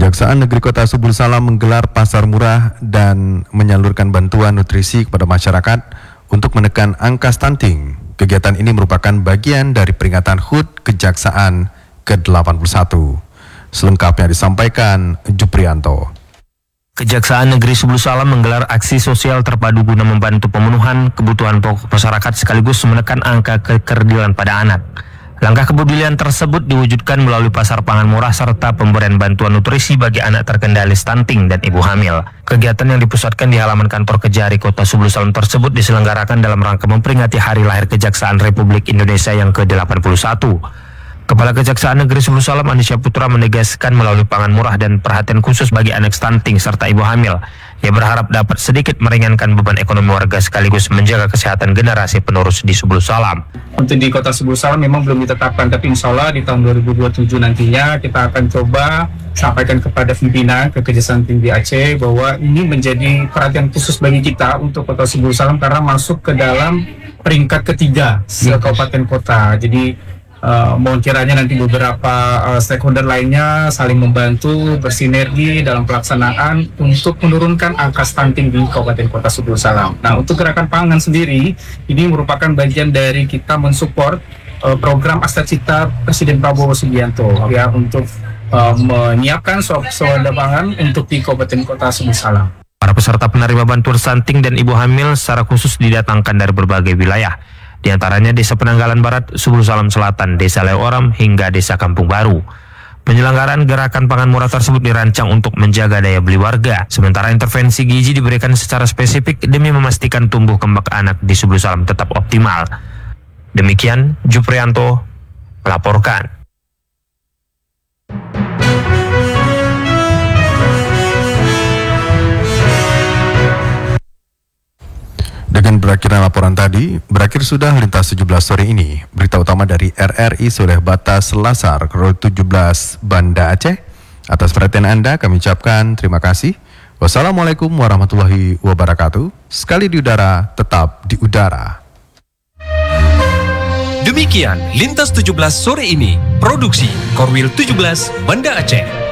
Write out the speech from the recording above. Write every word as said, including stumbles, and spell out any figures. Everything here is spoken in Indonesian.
Kejaksaan Negeri Kota Subul Salam menggelar pasar murah dan menyalurkan bantuan nutrisi kepada masyarakat untuk menekan angka stunting. Kegiatan ini merupakan bagian dari peringatan H U T Kejaksaan ke delapan puluh satu. Selengkapnya disampaikan Juprianto. Kejaksaan Negeri Subul Salam menggelar aksi sosial terpadu guna membantu pemenuhan kebutuhan pokok masyarakat sekaligus menekan angka kekerdilan pada anak. Langkah kepedulian tersebut diwujudkan melalui pasar pangan murah serta pemberian bantuan nutrisi bagi anak terkendali stunting dan ibu hamil. Kegiatan yang dipusatkan di halaman kantor Kejari Kota Subul Salam tersebut diselenggarakan dalam rangka memperingati Hari Lahir Kejaksaan Republik Indonesia yang ke delapan puluh satu. Kepala Kejaksaan Negeri Subul Salam Andi Syaputra menegaskan melalui pangan murah dan perhatian khusus bagi anak stunting serta ibu hamil, ia berharap dapat sedikit meringankan beban ekonomi warga sekaligus menjaga kesehatan generasi penerus di Subul Salam. Untuk di Kota Subul Salam memang belum ditetapkan, tapi insya Allah di tahun dua ribu dua puluh tujuh nantinya kita akan coba sampaikan kepada pimpinan ke Kejaksaan Tinggi Aceh bahwa ini menjadi perhatian khusus bagi kita untuk Kota Subul Salam karena masuk ke dalam peringkat ketiga se-kabupaten kota. Jadi Uh, mohon kiranya nanti beberapa uh, stakeholder lainnya saling membantu bersinergi dalam pelaksanaan untuk menurunkan angka stunting di Kabupaten Kota Subul Salam. Nah, untuk gerakan pangan sendiri ini merupakan bagian dari kita mensupport uh, program Astacita Presiden Prabowo Subianto ya untuk uh, menyiapkan swadaya pangan untuk di Kabupaten Kota Subul Salam. Para peserta penerima bantuan stunting dan ibu hamil secara khusus didatangkan dari berbagai wilayah. Di antaranya Desa Penanggalan Barat, Subul Salam Selatan, Desa Leoram, hingga Desa Kampung Baru. Penyelenggaraan gerakan pangan murah tersebut dirancang untuk menjaga daya beli warga, sementara intervensi gizi diberikan secara spesifik demi memastikan tumbuh kembang anak di Subul Salam tetap optimal. Demikian Juprianto melaporkan. Dengan berakhirnya laporan tadi, berakhir sudah Lintas tujuh belas sore ini. Berita utama dari R R I Soleh Batas Selasar, Krol tujuh belas, Banda Aceh. Atas perhatian Anda kami ucapkan terima kasih. Wassalamualaikum warahmatullahi wabarakatuh. Sekali di udara, tetap di udara. Demikian Lintas tujuh belas sore ini. Produksi Korwil tujuh belas, Banda Aceh.